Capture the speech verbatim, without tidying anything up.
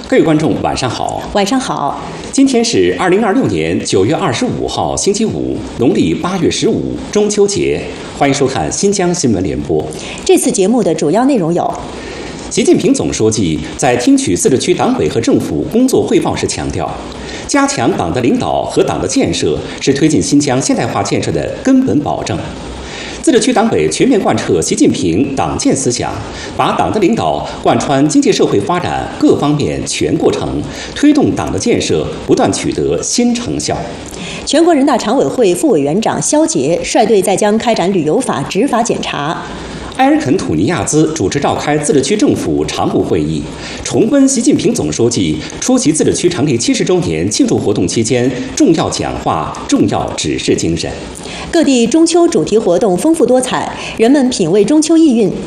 各位观众，晚上好。 晚上好。 今天是二零二六年九月二十五号，星期五，农历八月十五，中秋节。欢迎收看新疆新闻联播。 这次节目的主要内容有： 习近平总书记在听取自治区党委和政府工作汇报时强调，加强党的领导和党的建设是推进新疆现代化建设的根本保证。自治区党委全面贯彻习近平党建思想，把党的领导贯穿经济社会发展各方面全过程，推动党的建设不断取得新成效。 全国人大常委会副委员长肖捷率队在江开展旅游法执法检查。 埃尔肯土尼亚兹主持召开自治区政府常务会议，重温习近平总书记出席自治区成立七十周年庆祝活动期间重要讲话、重要指示精神。 各地中秋主题活动丰富多彩，人们品味中秋意蕴，